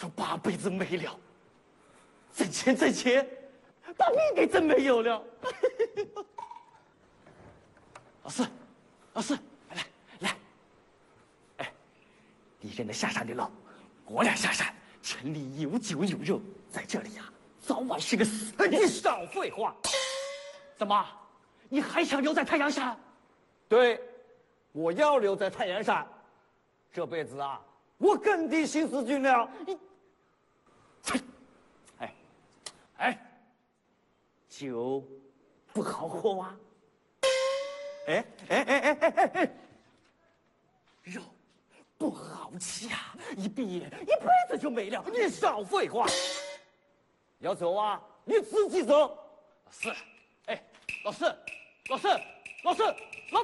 说8辈子没了，挣钱，把命给挣没有了。老师，来，哎，你一个人下山的喽，我俩下山，城里有酒有肉，在这里呀，早晚是个死。 你少废话！ 怎么，你还想留在太阳山？ 对，我要留在太阳山。这辈子啊，我跟你新四军了。 酒不好喝啊。肉不好吃啊，一毕业一辈子就没了。 你少废话！要走啊，你自己走。 老师，老师。